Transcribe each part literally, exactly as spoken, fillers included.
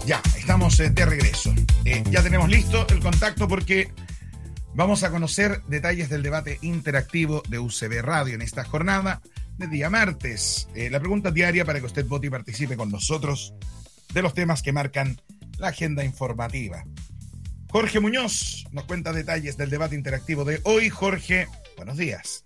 Ya, estamos eh, de regreso. Eh, ya tenemos listo el contacto porque vamos a conocer detalles del debate interactivo de U C B Radio en esta jornada de día martes. Eh, la pregunta diaria para que usted vote y participe con nosotros de los temas que marcan la agenda informativa. Jorge Muñoz nos cuenta detalles del debate interactivo de hoy. Jorge, buenos días.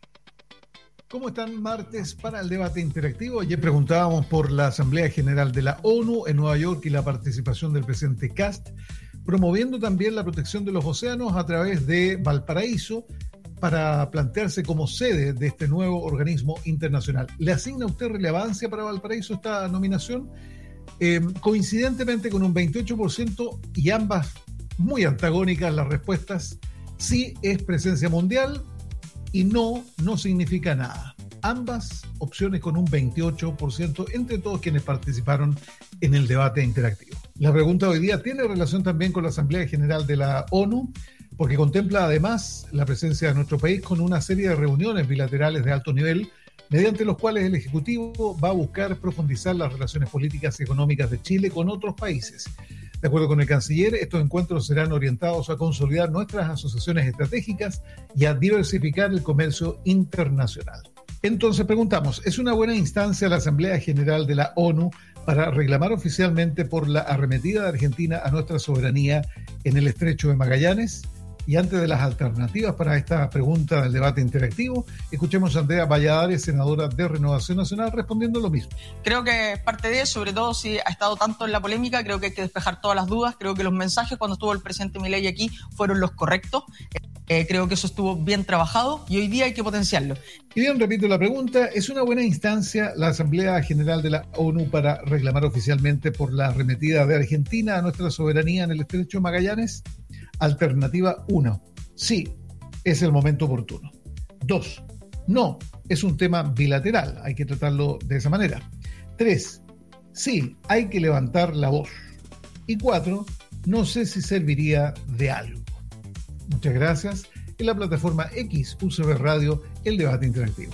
¿Cómo están? Martes para el debate interactivo. Ayer preguntábamos por la Asamblea General de la ONU en Nueva York y la participación del presidente Kast, promoviendo también la protección de los océanos a través de Valparaíso para plantearse como sede de este nuevo organismo internacional. ¿Le asigna usted relevancia para Valparaíso esta nominación? Eh, coincidentemente con un veintiocho por ciento y ambas muy antagónicas las respuestas, sí es presencia mundial y no, no significa nada. Ambas opciones con un veintiocho por ciento entre todos quienes participaron en el debate interactivo. La pregunta de hoy día tiene relación también con la Asamblea General de la ONU, porque contempla además la presencia de nuestro país con una serie de reuniones bilaterales de alto nivel, mediante los cuales el Ejecutivo va a buscar profundizar las relaciones políticas y económicas de Chile con otros países. De acuerdo con el canciller, estos encuentros serán orientados a consolidar nuestras asociaciones estratégicas y a diversificar el comercio internacional. Entonces preguntamos, ¿es una buena instancia la Asamblea General de la ONU para reclamar oficialmente por la arremetida de Argentina a nuestra soberanía en el Estrecho de Magallanes? Y antes de las alternativas para esta pregunta del debate interactivo, escuchemos a Andrea Valladares, senadora de Renovación Nacional, respondiendo lo mismo. Creo que parte de eso, sobre todo si ha estado tanto en la polémica, creo que hay que despejar todas las dudas. Creo que los mensajes cuando estuvo el presidente Milei aquí fueron los correctos. Eh, creo que eso estuvo bien trabajado y hoy día hay que potenciarlo. Y bien, repito la pregunta, ¿es una buena instancia la Asamblea General de la ONU para reclamar oficialmente por la arremetida de Argentina a nuestra soberanía en el Estrecho de Magallanes? Alternativa uno, sí, es el momento oportuno. dos, no, es un tema bilateral, hay que tratarlo de esa manera. tres, sí, hay que levantar la voz. Y cuatro, no sé si serviría de algo. Muchas gracias. En la plataforma X, U C B Radio, el debate interactivo.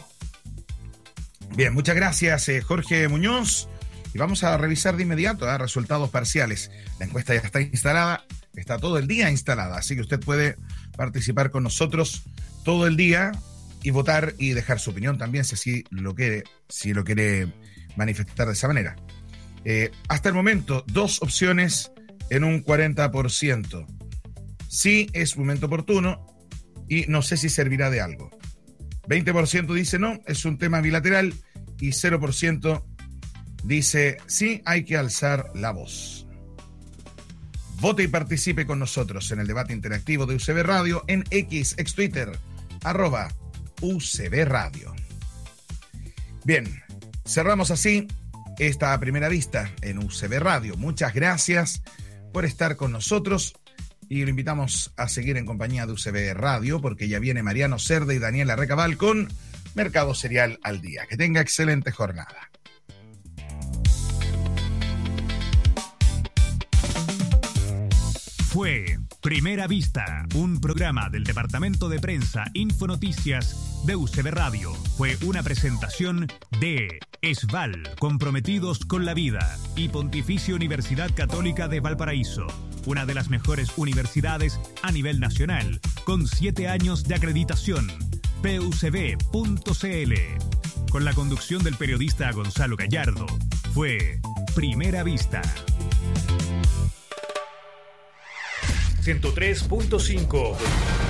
Bien, muchas gracias, eh, Jorge Muñoz. Y vamos a revisar de inmediato ¿eh? resultados parciales. La encuesta ya está instalada. Está todo el día instalada, así que usted puede participar con nosotros todo el día y votar y dejar su opinión también, si así lo quiere, si lo quiere manifestar de esa manera. Eh, hasta el momento, dos opciones en un cuarenta por ciento. Sí es momento oportuno y no sé si servirá de algo. veinte por ciento dice no, es un tema bilateral y cero por ciento dice sí, hay que alzar la voz. Vote y participe con nosotros en el debate interactivo de U C B Radio en X, ex Twitter, arroba U C B Radio. Bien, cerramos así esta primera vista en U C B Radio. Muchas gracias por estar con nosotros y lo invitamos a seguir en compañía de U C B Radio porque ya viene Mariano Cerda y Daniela Recabal con Mercado Cereal al Día. Que tenga excelente jornada. Fue Primera Vista, un programa del Departamento de Prensa Infonoticias de U C B Radio. Fue una presentación de ESVAL, comprometidos con la vida, y Pontificia Universidad Católica de Valparaíso, una de las mejores universidades a nivel nacional, con siete años de acreditación. P U C B punto C L. Con la conducción del periodista Gonzalo Gallardo. Fue Primera Vista. ciento tres punto cinco.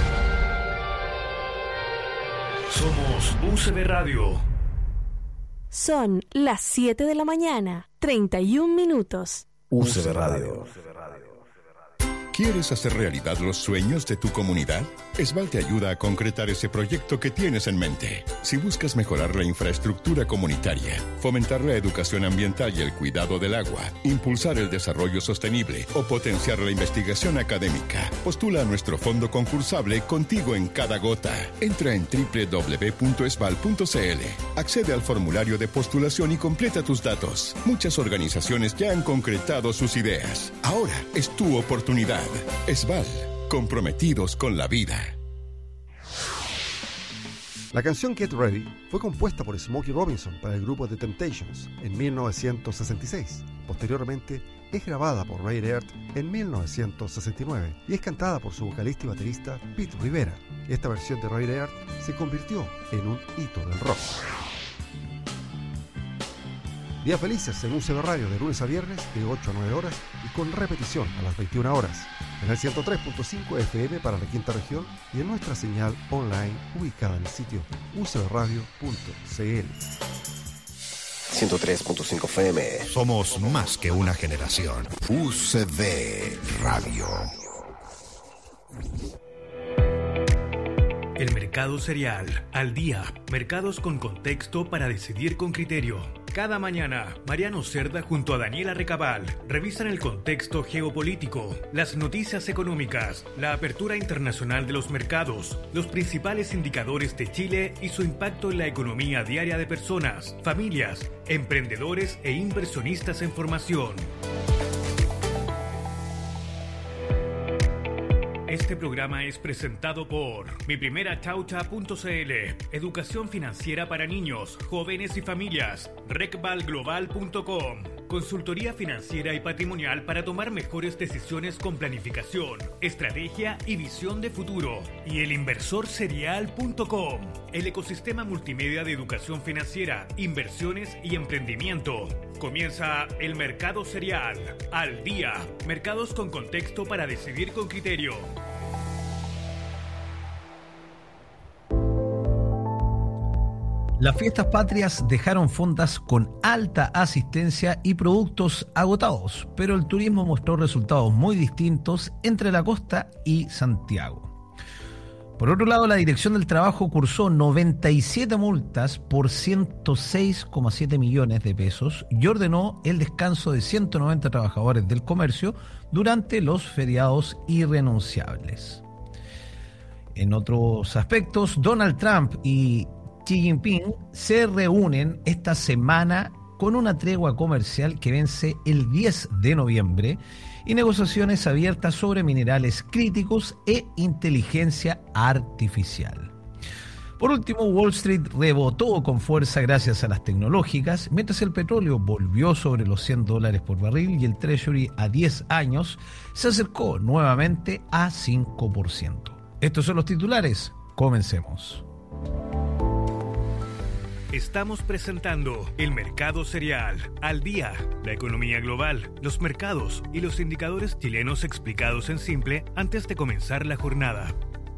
Somos U C B Radio. Son las siete de la mañana, treinta y un minutos. U C B Radio. ¿Quieres hacer realidad los sueños de tu comunidad? ESVAL te ayuda a concretar ese proyecto que tienes en mente. Si buscas mejorar la infraestructura comunitaria, fomentar la educación ambiental y el cuidado del agua, impulsar el desarrollo sostenible o potenciar la investigación académica, postula a nuestro fondo concursable Contigo en Cada Gota. Entra en doble u doble u doble u punto esval punto c l, accede al formulario de postulación y completa tus datos. Muchas organizaciones ya han concretado sus ideas. Ahora es tu oportunidad. ESVAL, comprometidos con la vida. La canción Get Ready fue compuesta por Smokey Robinson para el grupo The Temptations en mil novecientos sesenta y seis. Posteriormente, es grabada por Ray Earth en mil novecientos sesenta y nueve y es cantada por su vocalista y baterista Pete Rivera. Esta versión de Ray Earth se convirtió en un hito del rock. Días felices en U C B Radio de lunes a viernes de ocho a nueve horas y con repetición a las veintiuna horas en el ciento tres punto cinco F M para la quinta región y en nuestra señal online ubicada en el sitio u c b radio punto c l. ciento tres punto cinco F M. Somos más que una generación. U C B Radio. El mercado cereal, al día, mercados con contexto para decidir con criterio. Cada mañana, Mariano Cerda junto a Daniela Recabal revisan el contexto geopolítico, las noticias económicas, la apertura internacional de los mercados, los principales indicadores de Chile y su impacto en la economía diaria de personas, familias, emprendedores e inversionistas en formación. Este programa es presentado por mi primera chaucha punto c l, educación financiera para niños, jóvenes y familias, recval global punto com, consultoría financiera y patrimonial para tomar mejores decisiones con planificación, estrategia y visión de futuro, y el inversor serial punto com, el ecosistema multimedia de educación financiera, inversiones y emprendimiento. Comienza el Mercado Cereal, al día, mercados con contexto para decidir con criterio. Las fiestas patrias dejaron fondas con alta asistencia y productos agotados, pero el turismo mostró resultados muy distintos entre la costa y Santiago. Por otro lado, la Dirección del Trabajo cursó noventa y siete multas por ciento seis coma siete millones de pesos y ordenó el descanso de ciento noventa trabajadores del comercio durante los feriados irrenunciables. En otros aspectos, Donald Trump y Xi Jinping se reúnen esta semana con una tregua comercial que vence el diez de noviembre y negociaciones abiertas sobre minerales críticos e inteligencia artificial. Por último, Wall Street rebotó con fuerza gracias a las tecnológicas, mientras el petróleo volvió sobre los cien dólares por barril y el Treasury a diez años se acercó nuevamente a cinco por ciento. Estos son los titulares. Comencemos. Estamos presentando el Mercado Cereal, al día, la economía global, los mercados y los indicadores chilenos explicados en simple antes de comenzar la jornada.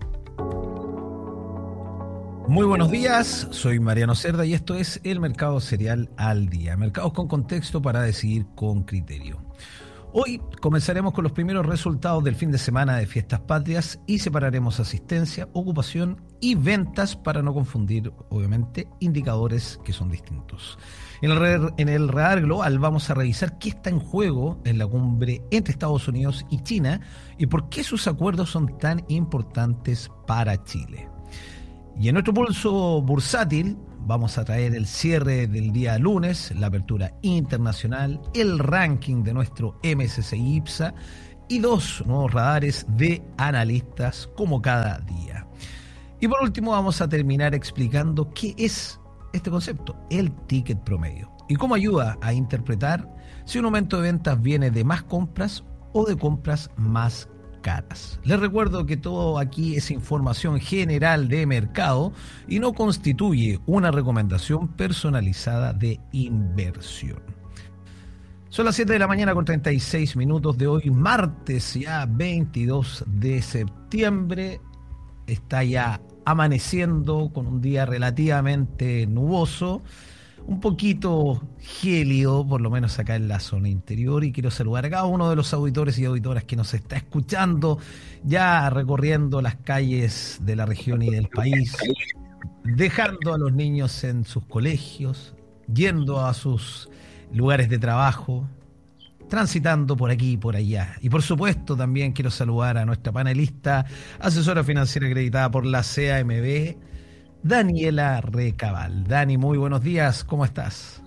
Muy buenos días, soy Mariano Cerda y esto es el Mercado Cereal al día, mercados con contexto para decidir con criterio. Hoy comenzaremos con los primeros resultados del fin de semana de Fiestas Patrias y separaremos asistencia, ocupación y ventas para no confundir, obviamente, indicadores que son distintos. En el, en el radar global vamos a revisar qué está en juego en la cumbre entre Estados Unidos y China y por qué sus acuerdos son tan importantes para Chile. Y en nuestro pulso bursátil vamos a traer el cierre del día lunes, la apertura internacional, el ranking de nuestro M S C I IPSA y dos nuevos radares de analistas como cada día. Y por último vamos a terminar explicando qué es este concepto, el ticket promedio, y cómo ayuda a interpretar si un aumento de ventas viene de más compras o de compras más caras. Les recuerdo que todo aquí es información general de mercado y no constituye una recomendación personalizada de inversión. Son las siete de la mañana con treinta y seis minutos de hoy, martes ya veintidós de septiembre. Está ya amaneciendo con un día relativamente nuboso, un poquito gélido, por lo menos acá en la zona interior, y quiero saludar a cada uno de los auditores y auditoras que nos está escuchando, ya recorriendo las calles de la región y del país, dejando a los niños en sus colegios, yendo a sus lugares de trabajo, transitando por aquí y por allá. Y por supuesto también quiero saludar a nuestra panelista, asesora financiera acreditada por la C A M B, Daniela Recabal. Dani, muy buenos días, ¿cómo estás?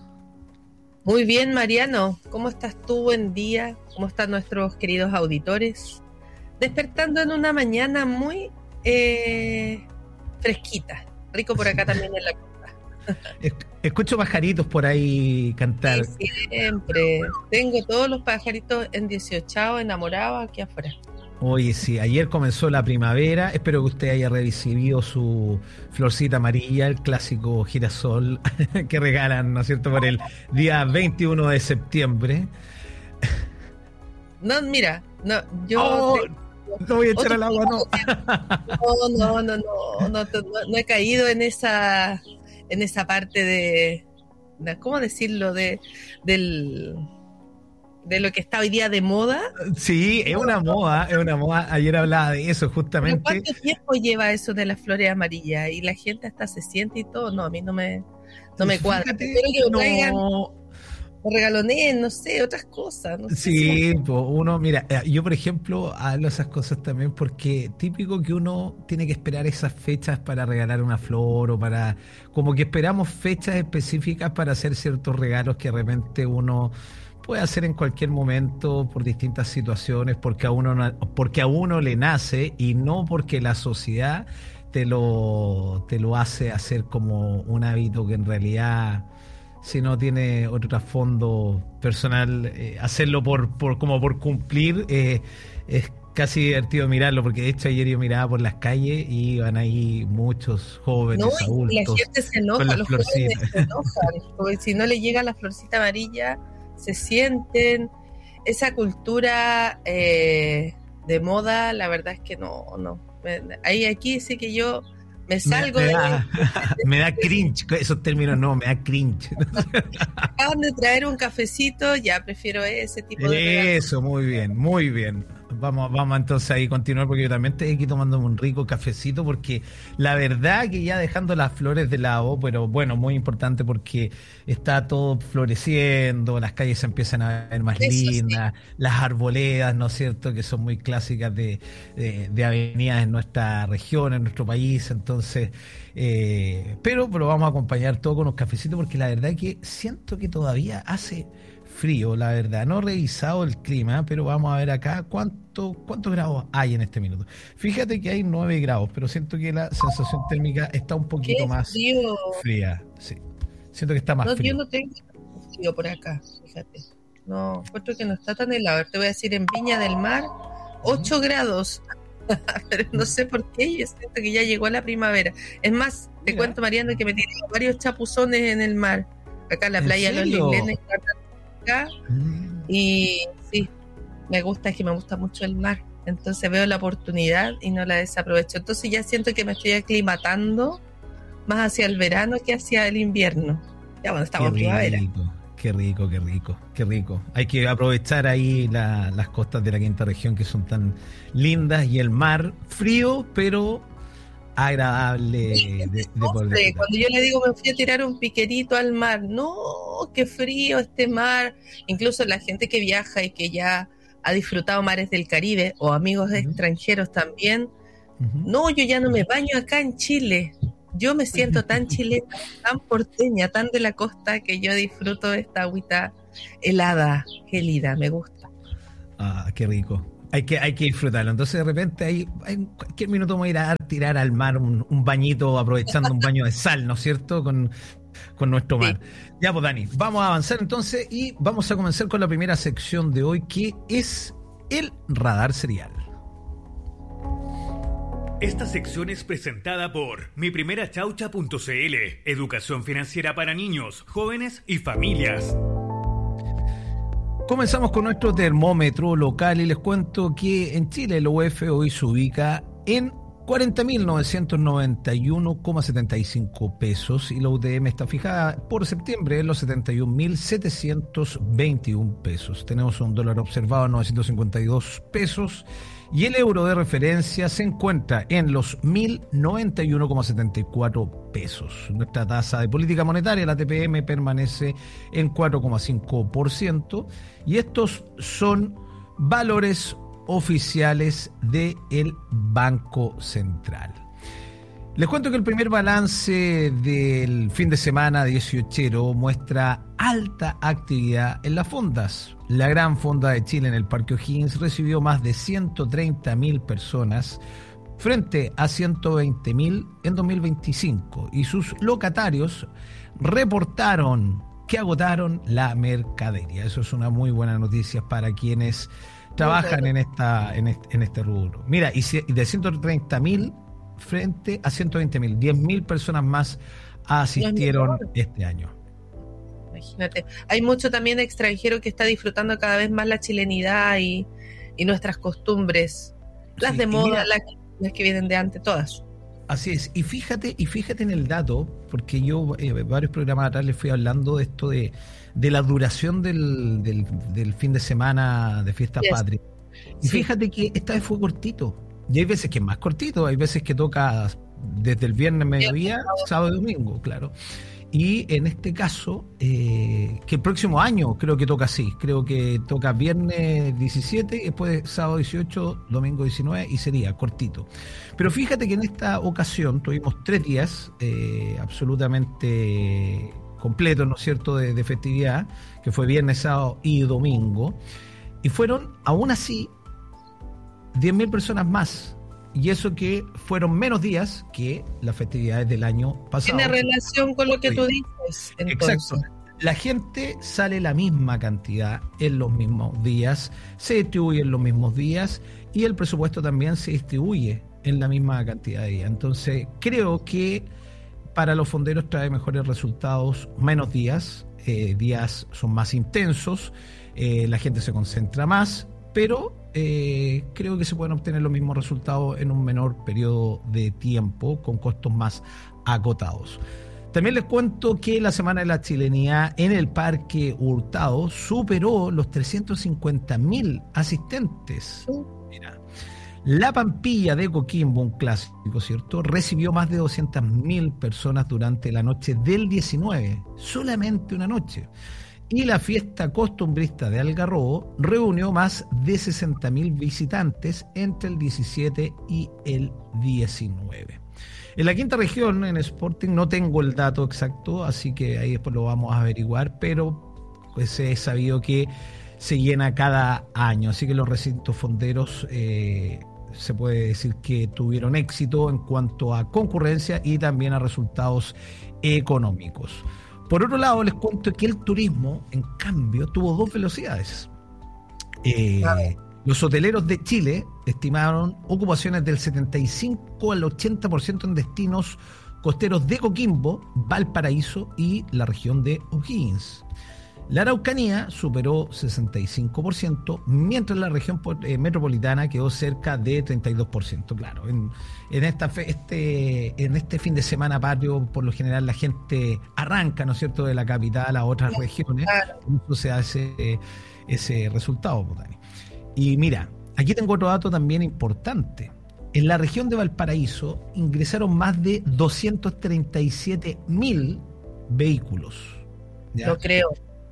Muy bien, Mariano, ¿cómo estás tú? Buen día, ¿cómo están nuestros queridos auditores? Despertando en una mañana muy eh, fresquita, rico por acá también en la costa. Escucho pajaritos por ahí cantar. Sí, siempre. Tengo todos los pajaritos en dieciocho enamorados aquí afuera. Oye, sí, ayer comenzó la primavera. Espero que usted haya recibido su florcita amarilla, el clásico girasol que regalan, ¿no es cierto?, por el día veintiuno de septiembre. No, mira, no, yo... Oh, te... no voy a echar al agua, no. No, no, no, no, no, no, no he caído en esa, en esa parte de, de ¿cómo decirlo?, de, del... de lo que está hoy día de moda. Sí, es una moda, es una moda. Ayer hablaba de eso justamente. ¿Pero cuánto tiempo lleva eso de las flores amarillas? Y la gente hasta se siente y todo. No, a mí no me, no me cuadra. Fíjate, Espero que no. traigan, o regalones, no sé, otras cosas. No sé. Sí, pues uno, mira, yo por ejemplo hablo esas cosas también porque típico que uno tiene que esperar esas fechas para regalar una flor o para, como que esperamos fechas específicas para hacer ciertos regalos que de repente uno puede hacer en cualquier momento por distintas situaciones, porque a uno porque a uno le nace y no porque la sociedad te lo te lo hace hacer como un hábito que en realidad, si no tiene otro trasfondo personal, eh, hacerlo por por como por cumplir, eh, es casi divertido mirarlo, porque de hecho ayer yo miraba por las calles y iban ahí muchos jóvenes, no, adultos, la gente se enoja, con las los florcitas. jóvenes se enojan, porque si no le llega la florcita amarilla se sienten. Esa cultura eh, de moda, la verdad es que no, no. Ahí aquí sí que yo me salgo me, me de... Da, me da cringe, esos términos no, me da cringe. Acaban de traer un cafecito, ya prefiero ese tipo de... Eso, regalos. Muy bien, muy bien. Vamos, vamos entonces ahí a continuar, porque yo también estoy aquí tomándome un rico cafecito, porque la verdad que ya dejando las flores de lado, pero bueno, muy importante porque está todo floreciendo, las calles se empiezan a ver más Eso lindas, sí. Las arboledas, ¿no es cierto?, que son muy clásicas de, de, de avenidas en nuestra región, en nuestro país, entonces, eh, pero, pero vamos a acompañar todo con unos cafecitos, porque la verdad que siento que todavía hace frío, la verdad. No he revisado el clima, pero vamos a ver acá cuánto, cuántos grados hay en este minuto. Fíjate que hay nueve grados, pero siento que la sensación térmica está un poquito más frío. fría. Sí. Siento que está más no, frío. Yo no tengo frío por acá, fíjate. No, encuentro que no está tan helado. A ver, te voy a decir, en Viña del Mar, ocho grados. Pero no sé por qué, yo siento que ya llegó la primavera. Es más, te Mira. cuento, Mariano, que me tiré varios chapuzones en el mar. Acá en la playa de los Liglenes, acá, mm. y sí, me gusta, es que me gusta mucho el mar, entonces veo la oportunidad y no la desaprovecho, entonces ya siento que me estoy aclimatando más hacia el verano que hacia el invierno. Ya bueno, estamos en primavera. Qué rico, qué rico, qué rico. Hay que aprovechar ahí la, las costas de la quinta región, que son tan lindas, y el mar frío, pero agradable de, de poder. Cuando yo le digo me fui a tirar un piquerito al mar, no, qué frío este mar. Incluso la gente que viaja y que ya ha disfrutado mares del Caribe, o amigos uh-huh. extranjeros también, uh-huh. no, yo ya no me baño acá en Chile. Yo me siento tan chilena, tan porteña, tan de la costa, que yo disfruto de esta agüita helada, gélida, me gusta. Ah, qué rico. Hay que, hay que disfrutarlo. Entonces, de repente, hay, hay en cualquier minuto voy a ir a tirar al mar un, un bañito, aprovechando un baño de sal, ¿no es cierto?, con, con nuestro mar. Sí. Ya, pues, Dani, vamos a avanzar entonces y vamos a comenzar con la primera sección de hoy, que es el radar serial. Esta sección es presentada por mi primera chaucha punto c l, educación financiera para niños, jóvenes y familias. Comenzamos con nuestro termómetro local y les cuento que en Chile el U E F hoy se ubica en cuarenta mil novecientos noventa y uno coma setenta y cinco pesos y la U T M está fijada por septiembre en los setenta y un mil setecientos veintiún pesos. Tenemos un dólar observado a novecientos cincuenta y dos pesos y el euro de referencia se encuentra en los mil noventa y uno coma setenta y cuatro pesos. Nuestra tasa de política monetaria, la T P M, permanece en cuatro coma cinco por ciento y estos son valores oficiales del Banco Central. Les cuento que el primer balance del fin de semana dieciochero muestra alta actividad en las fondas. La gran fonda de Chile en el Parque O'Higgins recibió más de ciento treinta mil personas, frente a ciento veinte mil en dos mil veinticinco, y sus locatarios reportaron que agotaron la mercadería. Eso es una muy buena noticia para quienes trabajan en esta en este, en este rubro. Mira, y, si, y de ciento treinta mil frente a ciento veinte mil, diez mil personas más asistieron este año. Imagínate, hay mucho también extranjero que está disfrutando cada vez más la chilenidad y, y nuestras costumbres, las sí, de moda, mira, las, las que vienen de antes, todas. Así es, y fíjate, y fíjate en el dato, porque yo eh, varios programas atrás les fui hablando de esto de, de la duración del, del, del fin de semana de fiesta yes. patria. Y sí. fíjate que esta vez fue cortito. Y hay veces que es más cortito, hay veces que toca desde el viernes mediodía, sí. sábado y domingo, claro. Y en este caso, eh, que el próximo año creo que toca así, creo que toca viernes diecisiete, después sábado dieciocho, domingo diecinueve y sería cortito. Pero fíjate que en esta ocasión tuvimos tres días eh, absolutamente completos, ¿no es cierto?, de, de festividad, que fue viernes, sábado y domingo, y fueron aún así diez mil personas más. Y eso que fueron menos días que las festividades del año pasado. Tiene relación con lo que tú dices, entonces. Exacto. La gente sale la misma cantidad en los mismos días, se distribuye en los mismos días y el presupuesto también se distribuye en la misma cantidad de días. Entonces, creo que para los fonderos trae mejores resultados, menos días, eh, días son más intensos, eh, la gente se concentra más, pero eh, creo que se pueden obtener los mismos resultados en un menor periodo de tiempo, con costos más acotados. También les cuento que la Semana de la Chilenidad en el Parque Hurtado superó los trescientos cincuenta mil asistentes. Mira, la Pampilla de Coquimbo, un clásico, ¿cierto?, recibió más de doscientas mil personas durante la noche del diecinueve, solamente una noche. Y la fiesta costumbrista de Algarrobo reunió más de sesenta mil visitantes entre el diecisiete y el diecinueve. En la quinta región, en Sporting, no tengo el dato exacto, así que ahí después lo vamos a averiguar, pero pues he sabido que se llena cada año, así que los recintos fonderos eh, se puede decir que tuvieron éxito en cuanto a concurrencia y también a resultados económicos. Por otro lado, les cuento que el turismo, en cambio, tuvo dos velocidades. Eh, los hoteleros de Chile estimaron ocupaciones del setenta y cinco al ochenta por ciento en destinos costeros de Coquimbo, Valparaíso y la región de O'Higgins. La Araucanía superó sesenta y cinco por ciento, mientras la región eh, metropolitana quedó cerca de treinta y dos por ciento. Claro, en, en, esta fe, este, en este fin de semana patrio, por lo general la gente arranca, ¿no es cierto?, de la capital a otras regiones, eso se hace eh, ese resultado, Dani. Y mira, aquí tengo otro dato también importante. En la región de Valparaíso ingresaron más de doscientos treinta y siete mil vehículos. ¿Ya? Lo creo.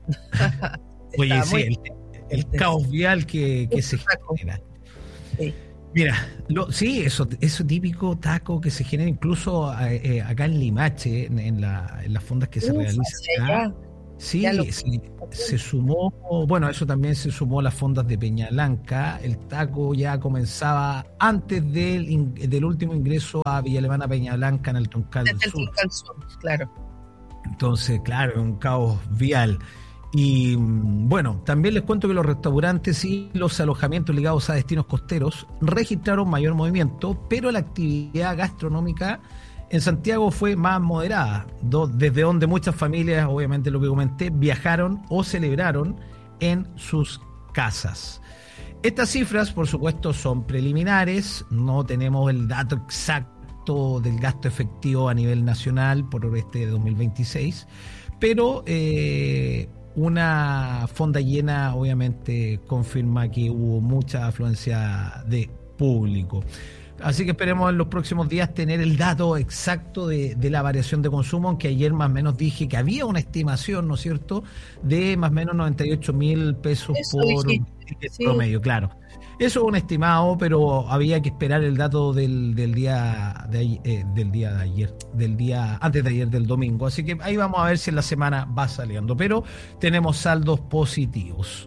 Oye, sí, el, el caos vial que, que se genera. Sí. Mira, lo, sí, eso, eso típico taco que se genera incluso eh, acá en Limache, en, en, la, en las fondas que se Uf, realizan acá. Sí, lo... sí, se sumó, bueno, eso también se sumó a las fondas de Peña Blanca. El taco ya comenzaba antes del, del último ingreso a Villa Alemana, Peña Blanca, en el Troncal del Sur. Troncal Sur, claro. Entonces, claro, es un caos vial. Y bueno, también les cuento que los restaurantes y los alojamientos ligados a destinos costeros registraron mayor movimiento, pero la actividad gastronómica en Santiago fue más moderada, desde donde muchas familias, obviamente lo que comenté, viajaron o celebraron en sus casas. Estas cifras, por supuesto, son preliminares, no tenemos el dato exacto del gasto efectivo a nivel nacional por este dos mil veintiséis, pero eh, una fonda llena obviamente confirma que hubo mucha afluencia de público. Así que esperemos en los próximos días tener el dato exacto de, de la variación de consumo, aunque ayer más o menos dije que había una estimación, ¿no es cierto?, de más o menos noventa y ocho mil pesos Eso por ticket sí. promedio, claro. Eso es un estimado, pero había que esperar el dato del, del día de eh, del día de ayer, del día antes de ayer, del domingo. Así que ahí vamos a ver si en la semana va saliendo, pero tenemos saldos positivos.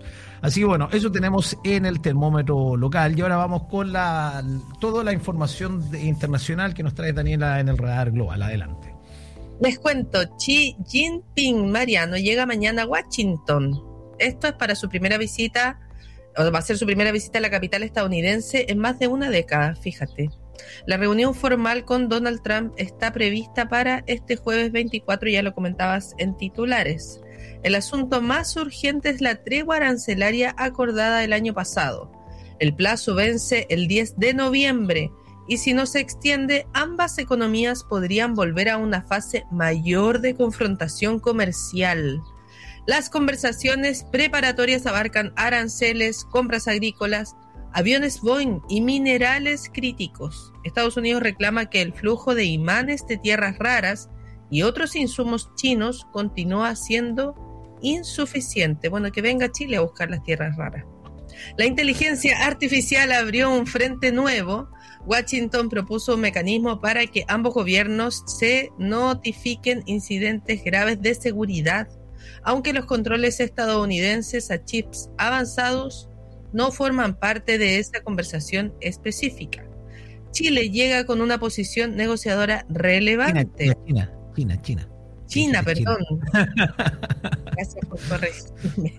Así que bueno, eso tenemos en el termómetro local. Y ahora vamos con la toda la información de, internacional que nos trae Daniela en el radar global. Adelante. Les cuento, Xi Jinping, Mariano, llega mañana a Washington. Esto es para su primera visita, o va a ser su primera visita a la capital estadounidense en más de una década, fíjate. La reunión formal con Donald Trump está prevista para este jueves veinticuatro, ya lo comentabas en titulares. El asunto más urgente es la tregua arancelaria acordada el año pasado. El plazo vence el diez de noviembre y si no se extiende, ambas economías podrían volver a una fase mayor de confrontación comercial. Las conversaciones preparatorias abarcan aranceles, compras agrícolas, aviones Boeing y minerales críticos. Estados Unidos reclama que el flujo de imanes de tierras raras y otros insumos chinos continúa siendo insuficiente. Bueno, que venga Chile a buscar las tierras raras. La inteligencia artificial abrió un frente nuevo. Washington propuso un mecanismo para que ambos gobiernos se notifiquen incidentes graves de seguridad, aunque los controles estadounidenses a chips avanzados no forman parte de esta conversación específica. Chile llega con una posición negociadora relevante. China, China, China. China, perdón. Gracias por corregirme.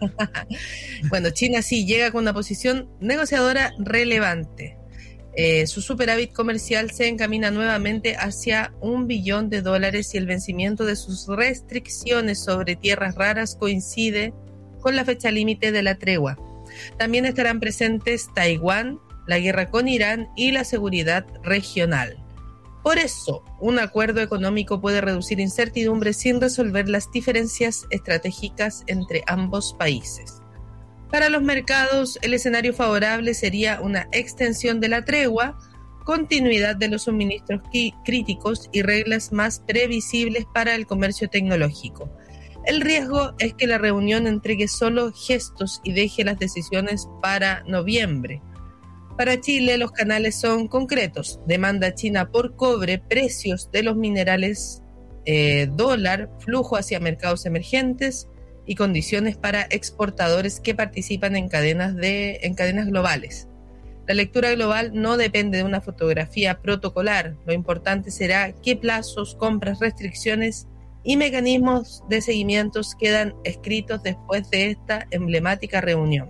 Bueno, China sí llega con una posición negociadora relevante. Eh, su superávit comercial se encamina nuevamente hacia un billón de dólares y el vencimiento de sus restricciones sobre tierras raras coincide con la fecha límite de la tregua. También estarán presentes Taiwán, la guerra con Irán y la seguridad regional. Por eso, un acuerdo económico puede reducir incertidumbre sin resolver las diferencias estratégicas entre ambos países. Para los mercados, el escenario favorable sería una extensión de la tregua, continuidad de los suministros críticos y reglas más previsibles para el comercio tecnológico. El riesgo es que la reunión entregue solo gestos y deje las decisiones para noviembre. Para Chile, los canales son concretos: demanda china por cobre, precios de los minerales, eh, dólar, flujo hacia mercados emergentes y condiciones para exportadores que participan en cadenas, de, en cadenas globales. La lectura global no depende de una fotografía protocolar. Lo importante será qué plazos, compras, restricciones y mecanismos de seguimientos quedan escritos después de esta emblemática reunión.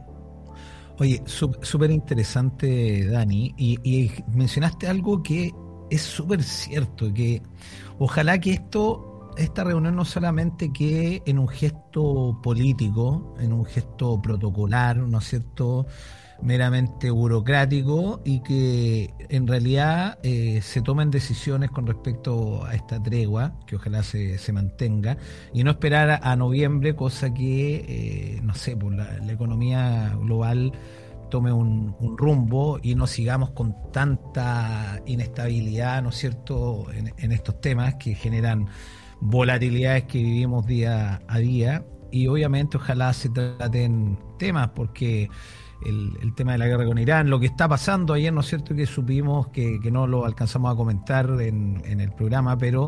Oye, súper interesante, Dani, y, y mencionaste algo que es súper cierto, que ojalá que esto, esta reunión no solamente quede en un gesto político, en un gesto protocolar, ¿no es cierto?, meramente burocrático, y que en realidad eh, se tomen decisiones con respecto a esta tregua, que ojalá se, se mantenga, y no esperar a, a noviembre, cosa que, eh, no sé, pues la, la economía global tome un, un rumbo y no sigamos con tanta inestabilidad, ¿no es cierto?, en, en estos temas que generan volatilidades que vivimos día a día. Y obviamente ojalá se traten temas, porque El, el tema de la guerra con Irán, lo que está pasando ayer, ¿no es cierto?, que supimos que, que no lo alcanzamos a comentar en, en el programa, pero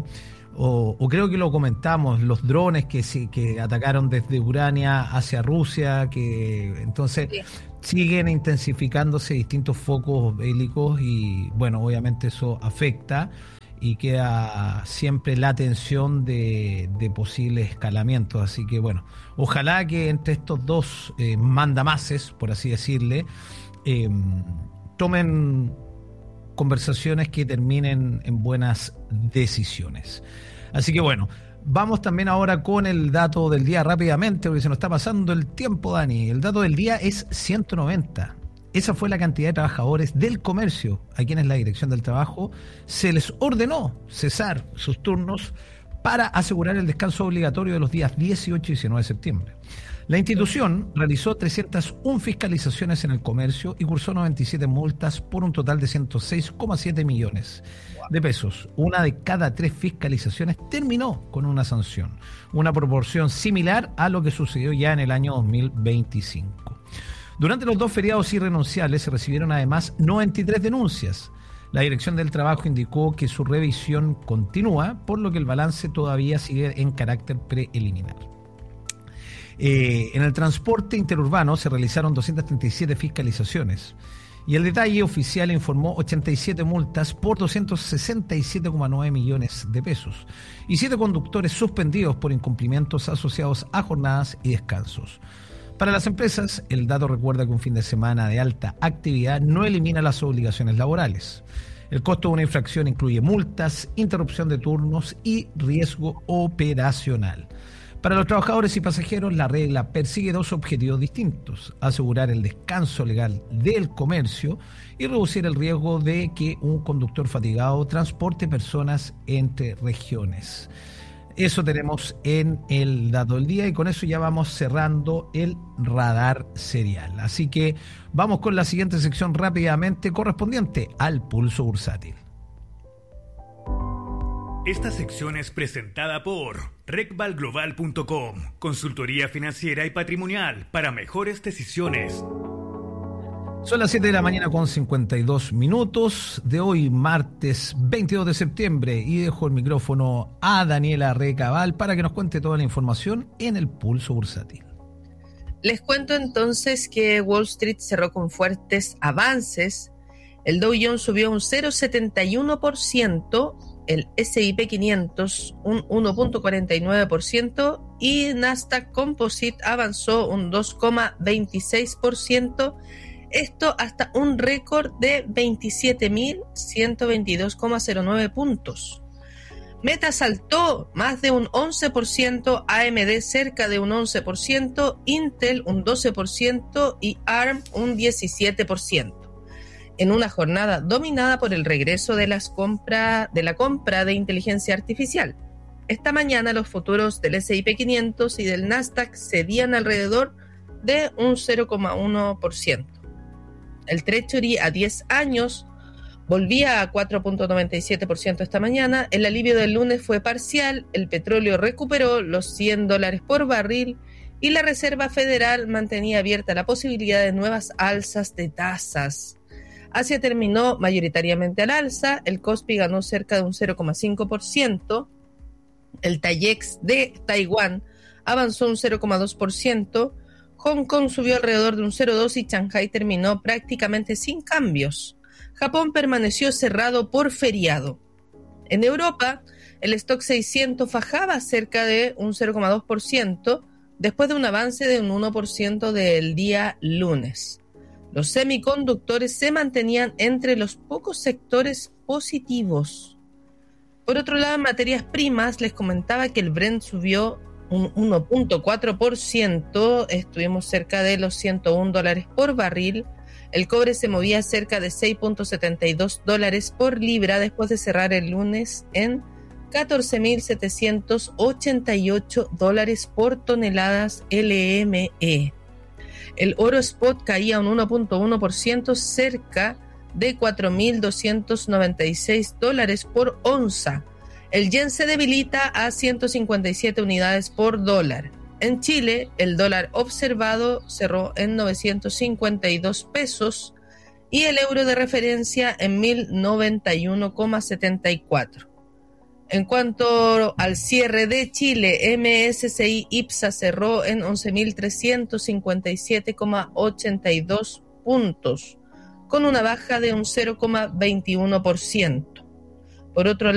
o, o creo que lo comentamos, los drones que que atacaron desde Ucrania hacia Rusia, que entonces sí, siguen intensificándose distintos focos bélicos y bueno, obviamente eso afecta y queda siempre la tensión de, de posibles escalamientos. Así que bueno, ojalá que entre estos dos eh, mandamases, por así decirle, eh, tomen conversaciones que terminen en buenas decisiones. Así que bueno, vamos también ahora con el dato del día rápidamente, porque se nos está pasando el tiempo, Dani. El dato del día es ciento noventa. Esa fue la cantidad de trabajadores del comercio a quienes la Dirección del Trabajo se les ordenó cesar sus turnos para asegurar el descanso obligatorio de los días dieciocho y diecinueve de septiembre. La institución realizó trescientas una fiscalizaciones en el comercio y cursó noventa y siete multas por un total de ciento seis coma siete millones de pesos. Una de cada tres fiscalizaciones terminó con una sanción, una proporción similar a lo que sucedió ya en el año dos mil veinticinco. Durante los dos feriados irrenunciables se recibieron además noventa y tres denuncias. La Dirección del Trabajo indicó que su revisión continúa, por lo que el balance todavía sigue en carácter preliminar. Eh, en el transporte interurbano se realizaron doscientas treinta y siete fiscalizaciones y el detalle oficial informó ochenta y siete multas por doscientos sesenta y siete coma nueve millones de pesos y siete conductores suspendidos por incumplimientos asociados a jornadas y descansos. Para las empresas, el dato recuerda que un fin de semana de alta actividad no elimina las obligaciones laborales. El costo de una infracción incluye multas, interrupción de turnos y riesgo operacional. Para los trabajadores y pasajeros, la regla persigue dos objetivos distintos: asegurar el descanso legal del comercio y reducir el riesgo de que un conductor fatigado transporte personas entre regiones. Eso tenemos en el dato del día y con eso ya vamos cerrando el radar serial. Así que vamos con la siguiente sección rápidamente correspondiente al pulso bursátil. Esta sección es presentada por recval global punto com, consultoría financiera y patrimonial para mejores decisiones. Son las siete de la mañana con cincuenta y dos minutos de hoy, martes veintidós de septiembre, y dejo el micrófono a Daniela Recabal para que nos cuente toda la información en el pulso bursátil. Les cuento entonces que Wall Street cerró con fuertes avances. El Dow Jones subió un cero coma setenta y uno por ciento, el ese y pe quinientos un uno punto cuarenta y nueve por ciento y Nasdaq Composite avanzó un dos coma veintiséis por ciento, esto hasta un récord de veintisiete mil ciento veintidós coma cero nueve puntos. Meta saltó más de un once por ciento, A M D cerca de un once por ciento, Intel un doce por ciento y A R M un diecisiete por ciento. En una jornada dominada por el regreso de, las compra, de la compra de inteligencia artificial. Esta mañana los futuros del ese y pe quinientos y del Nasdaq cedían alrededor de un cero coma uno por ciento. El Treasury a diez años volvía a cuatro punto noventa y siete por ciento esta mañana. El alivio del lunes fue parcial, el petróleo recuperó los cien dólares por barril y la Reserva Federal mantenía abierta la posibilidad de nuevas alzas de tasas. Asia terminó mayoritariamente al alza, el Kospi ganó cerca de un cero coma cinco por ciento, el Taiex de Taiwán avanzó un cero coma dos por ciento, Hong Kong subió alrededor de un cero coma dos por ciento y Shanghái terminó prácticamente sin cambios. Japón permaneció cerrado por feriado. En Europa, el Stock seiscientos bajaba cerca de un cero coma dos por ciento después de un avance de un uno por ciento del día lunes. Los semiconductores se mantenían entre los pocos sectores positivos. Por otro lado, en materias primas, les comentaba que el Brent subió un uno punto cuatro por ciento, estuvimos cerca de los ciento uno dólares por barril. El cobre se movía cerca de seis punto setenta y dos dólares por libra después de cerrar el lunes en catorce mil setecientos ochenta y ocho dólares por toneladas L M E. El oro spot caía un uno punto uno por ciento cerca de cuatro mil doscientos noventa y seis dólares por onza. El yen se debilita a ciento cincuenta y siete unidades por dólar. En Chile, el dólar observado cerró en novecientos cincuenta y dos pesos y el euro de referencia en mil noventa y uno coma setenta y cuatro. En cuanto al cierre de Chile, M S C I IPSA cerró en once mil trescientos cincuenta y siete coma ochenta y dos puntos, con una baja de un cero coma veintiuno por ciento. Por otro